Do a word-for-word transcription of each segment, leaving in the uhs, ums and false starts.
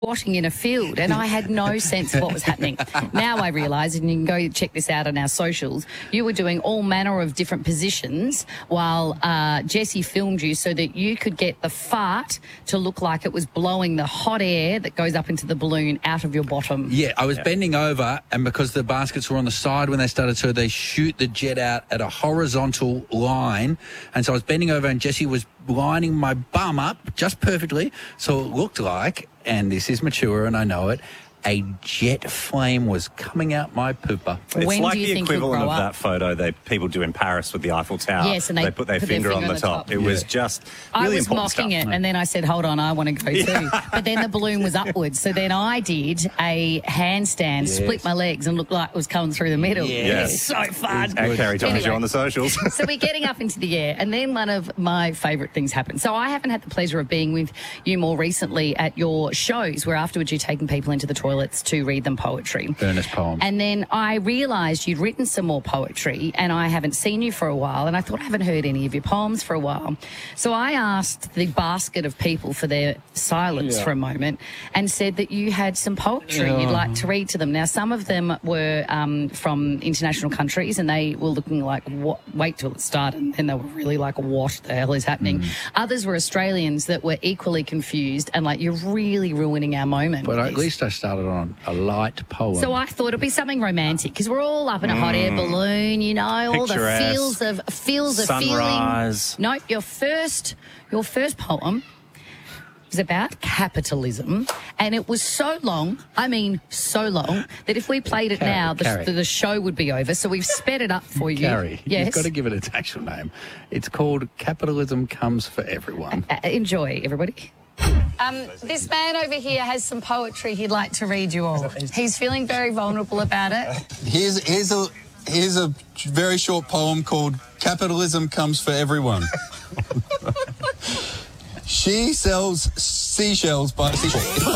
squatting in a field, and I had no sense of what was happening. Now I realise, and you can go check this out on our socials, you were doing all manner of different positions while uh, Jessie filmed you so that you could get the fart to look like it was blowing the hot air that goes up into the balloon out of your bottom. Yeah, I was Yeah. bending over, and because the baskets were on the side when they started, so they shoot the jet out at a horizontal line, and so I was bending over, and Jessie was lining my bum up just perfectly, so it looked like, and this is mature and I know it, a jet flame was coming out my pooper. It's When like do you the think you'll equivalent grow of up? that photo they people do in Paris with the Eiffel Tower. Yes, and they put their put their finger, finger on the top. It was just I really was important mocking stuff. it, and then I said, hold on, I want to go too. But then the balloon was upwards. So then I did a handstand, Yes. split my legs, and looked like it was coming through the middle. Yes. It's so fun. And Carrie Thomas, Anyway. you're on the socials. So we're getting up into the air, and then one of my favourite things happened. So I haven't had the pleasure of being with you more recently at your shows, where afterwards you're taking people into the toilets to read them poetry. Earnest poem. And then I realised you'd written some more poetry, and I haven't seen you for a while, and I thought I haven't heard any of your poems for a while. So I asked the basket of people for their silence Yeah. for a moment and said that you had some poetry you'd like to read to them. Now, some of them were um, from international countries, and they were looking like, what? Wait till it started, and then they were really like, what the hell is happening? Mm. Others were Australians that were equally confused and like, you're really ruining our moment. But with at this. least I started on a light poem. So I thought it'd be something romantic, because we're all up in a hot air balloon, you know, all the Picturesque. feels of feels of Sunrise. feeling. No, your first your first poem was about capitalism, and it was so long, I mean so long, that if we played it Carrie, now, the, Carrie. the, the show would be over. So we've sped it up for you. Gary, yes. you've got to give it its actual name. It's called Capitalism Comes for Everyone. Uh, enjoy, everybody. Um, this man over here has some poetry he'd like to read you all. He's feeling very vulnerable about it. Here's, here's, a, here's a very short poem called Capitalism Comes for Everyone. She sells seashells by the seashore.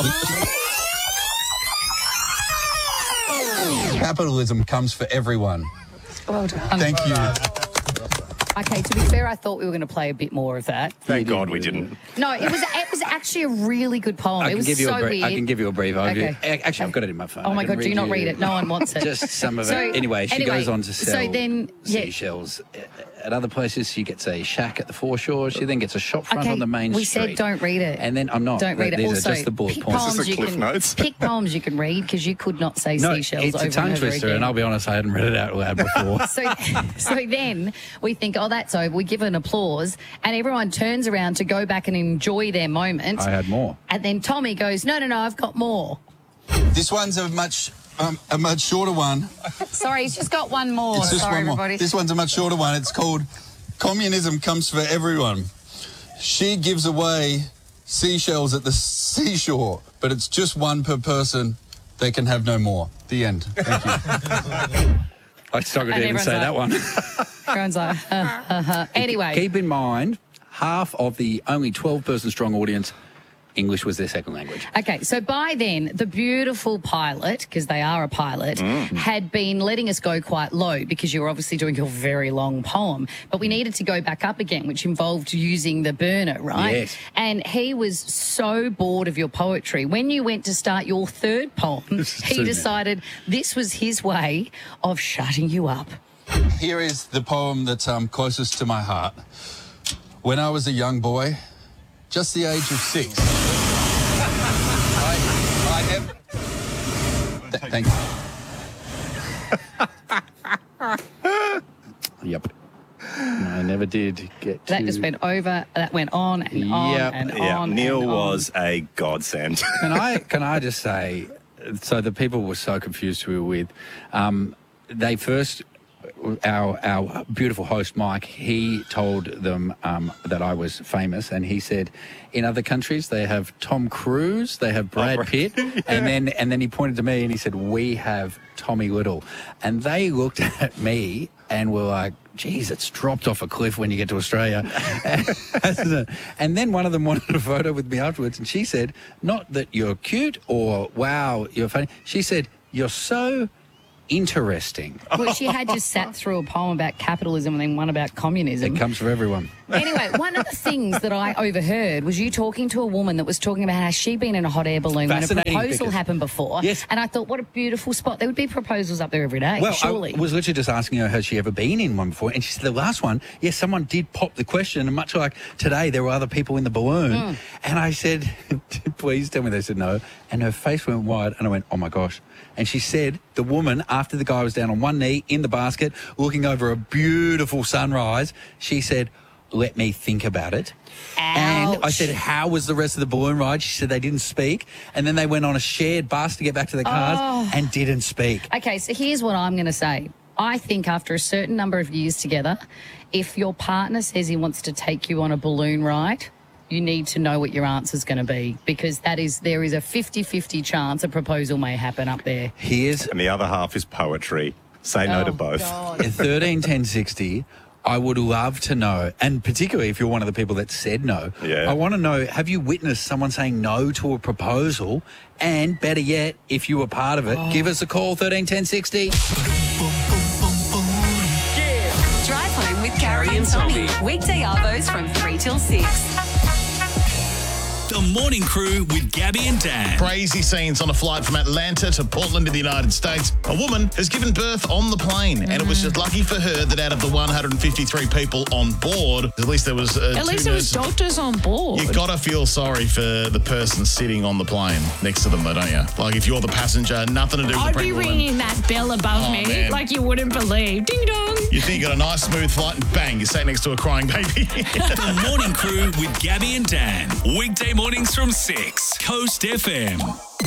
Capitalism comes for everyone. Well done. Thank you. Okay, to be fair, I thought we were going to play a bit more of that. Thank God we didn't. No, it was it was actually a really good poem. I it can was give you so a brief. weird. I can give you a brief overview. Okay. A- Actually, I've got it in my phone. Oh I my can God, do not read it. No one wants it. Just some of So, it. Anyway, she anyway, goes on to so sell then, yeah. seashells. At other places, she gets a shack at the foreshore. She then gets a shop front Okay, on the main we street. said don't read it. And then I'm not. Don't read it. These Also, are just the bullet pick points. poems This is you Cliff can Notes. pick poems you can read, because you could not say No, seashells it's over a tongue and over twister, again. and I'll be honest, I hadn't read it out loud before. So, so then we think, oh, that's over. We give an applause, and everyone turns around to go back and enjoy their moment. I had more. And then Tommy goes, no, no, no, I've got more. This one's a much, um, a much shorter one. Sorry, he's just got one more. It's just Sorry, one more. everybody. This one's a much shorter one. It's called Communism Comes for Everyone. She gives away seashells at the seashore, but it's just one per person. They can have no more. The end. Thank you. I struggled And to even everyone's say like- that one. Everyone's like, uh, uh, uh. Anyway. Keep in mind, half of the only twelve-person strong audience, English was their second language. Okay, so by then, the beautiful pilot, because they are a pilot, had been letting us go quite low, because you were obviously doing your very long poem. But we needed to go back up again, which involved using the burner, right? Yes. And he was so bored of your poetry. When you went to start your third poem, This is he too many. decided this was his way of shutting you up. Here is the poem that's um, closest to my heart. When I was a young boy, just the age of six, I, I never... Th- thank you. Yep. I never did get That to... just went over, that went on and on Yep. and Yeah, on. Neil and on. was a godsend. Can I, can I just say, so the people were so confused who we were with. Um, they first... Our our beautiful host Mike, he told them um, that I was famous, and he said, in other countries they have Tom Cruise, they have Brad Oh, Pitt, and then and then he pointed to me and he said, we have Tommy Little, and they looked at me and were like, geez, it's dropped off a cliff when you get to Australia. And then one of them wanted a photo with me afterwards, and she said, not that you're cute or wow, you're funny. She said, you're so interesting. Well, she had just sat through a poem about capitalism and then one about communism. It comes for everyone. Anyway, one of the things that I overheard was you talking to a woman that was talking about how she'd been in a hot air balloon when a Fascinating, proposal because- happened before. Yes. And I thought, what a beautiful spot. There would be proposals up there every day, Well, surely. I was literally just asking her, has she ever been in one before? And she said the last one, yes, someone did pop the question. And much like today, there were other people in the balloon. Mm. And I said, please tell me. They said no. And her face went wide. And I went, oh, my gosh. And she said the woman, after the guy was down on one knee in the basket, looking over a beautiful sunrise, she said, let me think about it. And I Ouch. said, how was the rest of the balloon ride? She said they didn't speak. And then they went on a shared bus to get back to their cars Oh. and didn't speak. Okay, so here's what I'm going to say. I think after a certain number of years together, if your partner says he wants to take you on a balloon ride, you need to know what your answer's going to be, because that is there is a fifty-fifty chance a proposal may happen up there. Here's And the other half is poetry. Say no Oh, to both. God. at thirteen ten sixty, I would love to know, and particularly if you're one of the people that said no, Yeah. I want to know, have you witnessed someone saying no to a proposal? And better yet, if you were part of it, give us a call, thirteen ten sixty. Drive home with Carrie and Tommy. Weekday arvos from three till six. The Morning Crew with Gabby and Dan. Crazy scenes on a flight from Atlanta to Portland in the United States. A woman has given birth on the plane, and it was just lucky for her that out of the one hundred fifty-three people on board, at least there was uh, At two least there was nurses. doctors on board. You gotta feel sorry for the person sitting on the plane next to them, though, don't you? Like if you're the passenger, nothing to do with I'd the be pregnant woman. ringing that bell above Oh, me man. like you wouldn't believe. Ding dong. You think you got a nice smooth flight, and bang, you sat next to a crying baby. The Morning Crew with Gabby and Dan. Weekday mornings from six. Coast F M.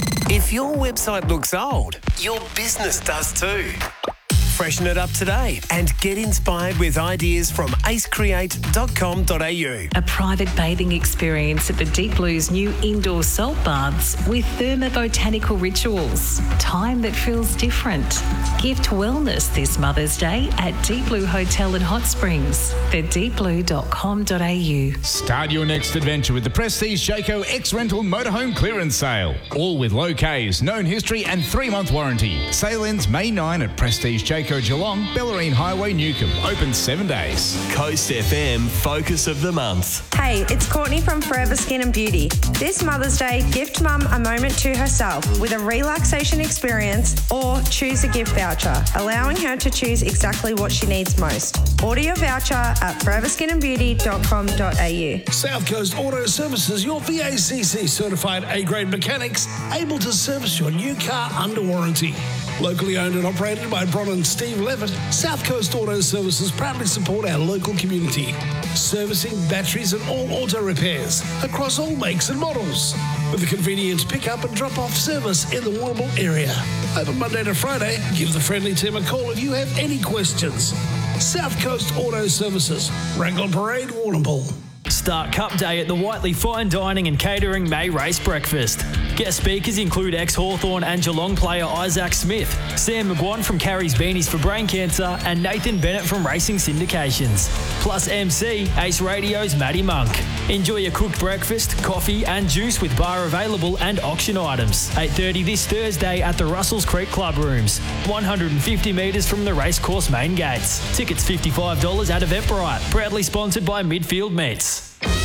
If your website looks old, your business does too. Freshen it up today and get inspired with ideas from ace create dot com dot a u. A private bathing experience at the Deep Blue's new indoor salt baths with thermobotanical rituals. Time that feels different. Gift wellness this Mother's Day at Deep Blue Hotel and Hot Springs. the deep blue dot com dot a u. Start your next adventure with the Prestige Jayco X-Rental Motorhome Clearance Sale. All with low Ks, known history and three-month warranty. Sale ends May ninth at Prestige Jayco Geelong, Bellarine Highway, Newcomb. Open seven days. Coast F M Focus of the Month. Hey, it's Courtney from Forever Skin and Beauty. This Mother's Day, gift Mum a moment to herself with a relaxation experience or choose a gift voucher, allowing her to choose exactly what she needs most. Order your voucher at forever skin and beauty dot com dot a u. South Coast Auto Services, your V A C C certified A-grade mechanics, able to service your new car under warranty. Locally owned and operated by Bron and Steve Levitt, South Coast Auto Services proudly support our local community, servicing batteries and all auto repairs across all makes and models, with a convenient pick-up and drop-off service in the Warrnambool area. Open Monday to Friday. Give the friendly team a call if you have any questions. South Coast Auto Services, Wrangell Parade, Warrnambool. Start Cup Day at the Whiteley Fine Dining and Catering May Race Breakfast. Guest speakers include ex-Hawthorn and Geelong player Isaac Smith, Sam McGuan from Carrie's Beanies for Brain Cancer, and Nathan Bennett from Racing Syndications. Plus M C, Ace Radio's Matty Monk. Enjoy a cooked breakfast, coffee and juice with bar available and auction items. eight thirty this Thursday at the Russells Creek Club Rooms, one hundred fifty metres from the racecourse main gates. Tickets fifty-five dollars at Eventbrite. Proudly sponsored by Midfield Meats.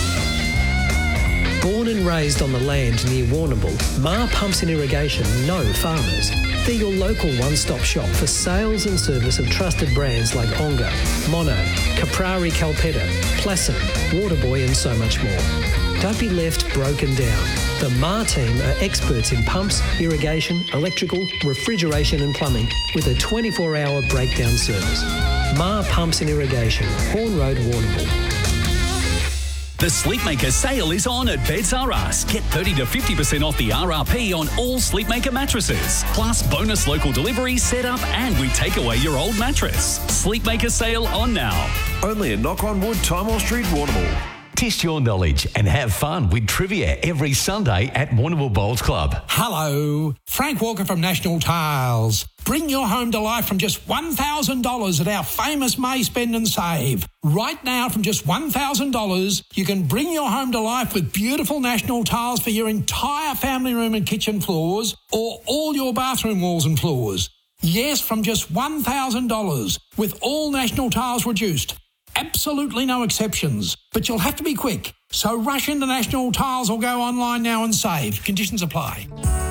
Born and raised on the land near Warrnambool, Ma Pumps and Irrigation know farmers. They're your local one-stop shop for sales and service of trusted brands like Onga, Mono, Caprari Calpetta, Plasson, Waterboy and so much more. Don't be left broken down. The Ma team are experts in pumps, irrigation, electrical, refrigeration and plumbing with a twenty-four hour breakdown service. Ma Pumps and Irrigation, Horn Road, Warrnambool. The Sleepmaker sale is on at Beds R Us. Get thirty to fifty percent off the R R P on all Sleepmaker mattresses. Plus bonus local delivery, setup, and we take away your old mattress. Sleepmaker sale on now. Only at Knock on Wood, Timewell Street, Warrnambool. Test your knowledge and have fun with trivia every Sunday at Warrnambool Bowls Club. Hello, Frank Walker from National Tiles. Bring your home to life from just one thousand dollars at our famous May Spend and Save. Right now, from just one thousand dollars, you can bring your home to life with beautiful National Tiles for your entire family room and kitchen floors or all your bathroom walls and floors. Yes, from just one thousand dollars, with all national tiles reduced. Absolutely no exceptions. But you'll have to be quick. So rush into National Tiles or go online now and save. Conditions apply.